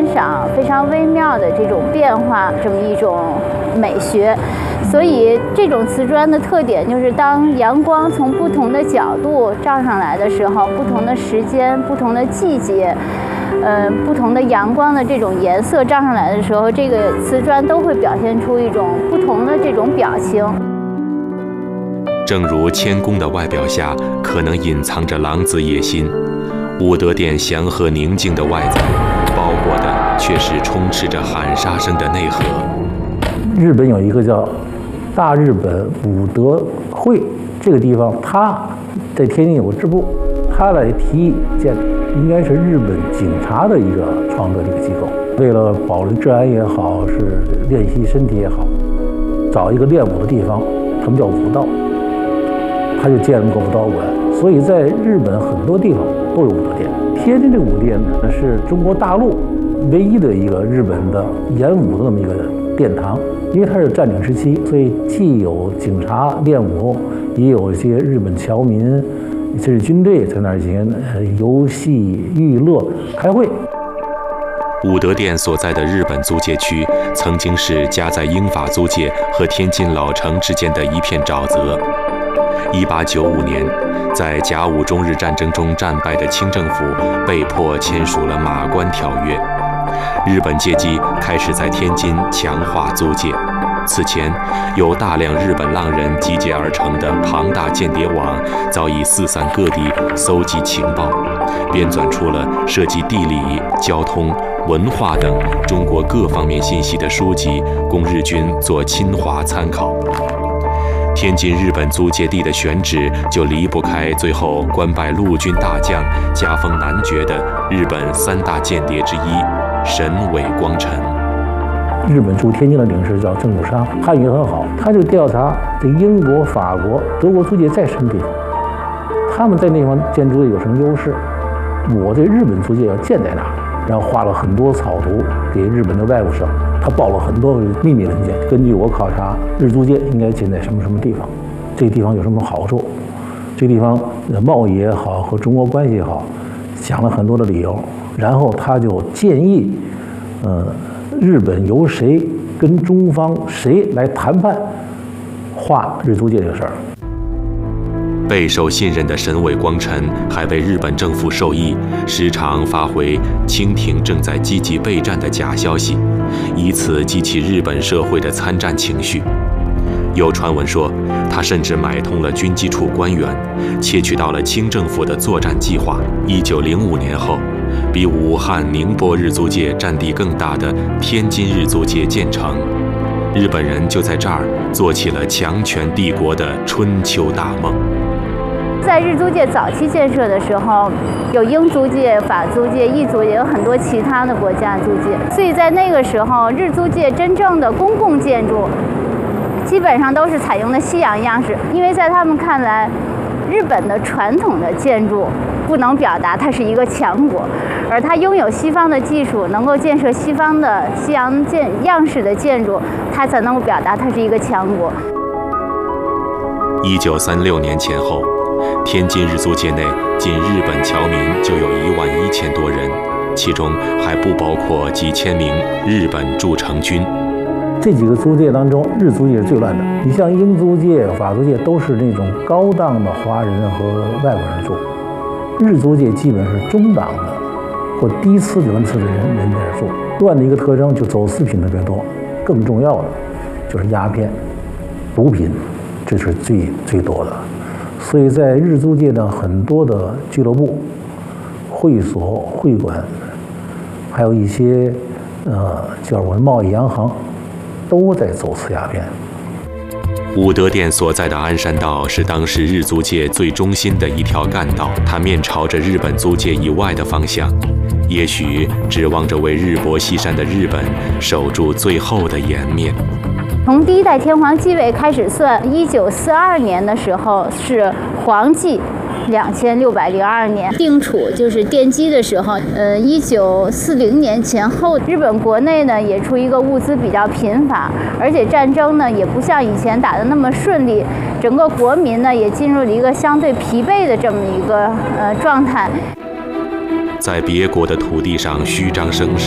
赏非常微妙的这种变化，这么一种美学。所以这种瓷砖的特点就是，当阳光从不同的角度照上来的时候，不同的时间、不同的季节，不同的阳光的这种颜色照上来的时候，这个瓷砖都会表现出一种不同的这种表情。 正如谦恭的外表下可能隐藏着狼子野心，武德殿祥和宁静的外在，包裹的却是充斥着喊杀声的内核。 日本有一个叫大日本武德会，这个地方它在天津有个支部，他来提议建，应该是日本警察的一个创设的一个机构，为了保证治安也好，是练习身体也好，找一个练武的地方，他们叫武道，他就建了个武道馆。所以在日本很多地方都有武德殿。天津这个武殿呢，是中国大陆唯一的一个日本的演武的那么一个殿堂。因为它是占领时期，所以既有警察练武，也有一些日本侨民，甚至军队在那儿进行游戏、娱乐、开会。 武德殿所在的日本租界区，曾经是夹在英法租界和天津老城之间的一片沼泽。1895年，在甲午中日战争中战败的清政府被迫签署了《马关条约》。日本借机开始在天津强化租界。此前，有大量日本浪人集结而成的庞大间谍网，早已四散各地，搜集情报，编纂出了涉及地理、交通、文化等中国各方面信息的书籍，供日军做侵华参考。天津日本租界地的选址就离不开最后官拜陆军大将、加封男爵的日本3大间谍之一神尾光臣。 日本驻天津的领事叫郑汝昌，汉语很好，他就调查这英国、法国、德国租界再深地方，他们在那地方建租界有什么优势，我对日本租界要建在哪儿，然后画了很多草图给日本的外务省，他报了很多秘密文件。根据我考察，日租界应该建在什么什么地方，这个地方有什么好处，这个地方贸易也好和中国关系也好，想了很多的理由，然后他就建议，日本由谁跟中方谁来谈判划日租界这个事儿。 备受信任的神尾光臣还为日本政府授意，时常发回清廷正在积极备战的假消息，以此激起日本社会的参战情绪。有传闻说，他甚至买通了军机处官员，窃取到了清政府的作战计划。1905年后，比武汉、宁波日租界占地更大的天津日租界建成，日本人就在这儿做起了强权帝国的春秋大梦。 在日租界早期建设的时候，有英租界、法租界、意租界，有很多其他的国家租界。所以在那个时候，日租界真正的公共建筑基本上都是采用的西洋样式，因为在他们看来，日本的传统的建筑不能表达它是一个强国，而它拥有西方的技术，能够建设西方的西洋样式的建筑，它才能够表达它是一个强国。 1936年前后，天津日租界内仅日本侨民就有11000多人，其中还不包括几千名日本驻城军。 这几个租界当中，日租界是最乱的。你像英租界、法租界都是那种高档的华人和外国人住，日租界基本是中档的或低次轮次的人在这住。乱的一个特征就走私品特别多，更重要的就是鸦片、毒品，这是最多的。所以在日租界的很多的俱乐部、会所、会馆，还有一些叫我们贸易洋行，都在走私鸦片。 武德殿所在的鞍山道是当时日租界最中心的一条干道，它面朝着日本租界以外的方向，也许指望着为日薄西山的日本守住最后的颜面。 从第一代天皇继位开始算，1942年的时候是皇继2602年，定储就是奠基的时候，1940年前后，日本国内呢也处于一个物资比较贫乏，而且战争呢也不像以前打得那么顺利，整个国民呢也进入了一个相对疲惫的这么一个状态。 在别国的土地上虚张声势，